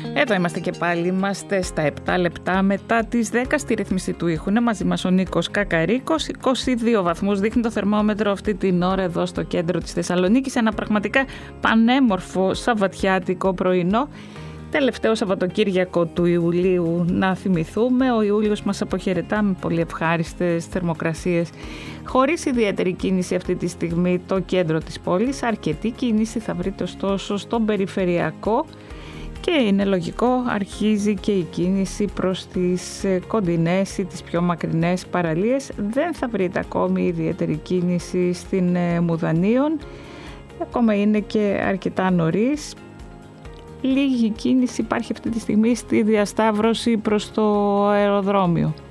Εδώ είμαστε και πάλι, είμαστε στα 7 λεπτά μετά τις 10 στη ρύθμιση του ήχου. Είναι μαζί μας ο Νίκος Κακαρίκος, 22 βαθμούς δείχνει το θερμόμετρο αυτή την ώρα εδώ στο κέντρο της Θεσσαλονίκης. Ένα πραγματικά πανέμορφο σαββατιάτικο πρωινό. Τελευταίο Σαββατοκύριακο του Ιουλίου να θυμηθούμε. Ο Ιούλιος μας αποχαιρετά με πολύ ευχάριστες θερμοκρασίες. Χωρίς ιδιαίτερη κίνηση αυτή τη στιγμή το κέντρο της πόλης. Αρκετή κίνηση θα βρείτε ωστόσο στον περιφερειακό. Και είναι λογικό, αρχίζει και η κίνηση προς τις κοντινές ή τις πιο μακρινές παραλίες. Δεν θα βρείτε ακόμη ιδιαίτερη κίνηση στην Μουδανίων. Ακόμα είναι και αρκετά νωρίς. Λίγη κίνηση υπάρχει αυτή τη στιγμή στη διασταύρωση προς το αεροδρόμιο.